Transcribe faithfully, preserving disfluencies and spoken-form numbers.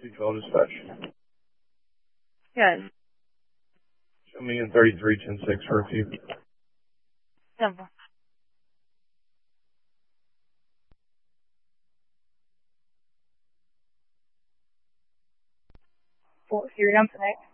two twelve dispatch. Good. Show me in thirty-three ten six for a few. Simple. Four, so you're down to next.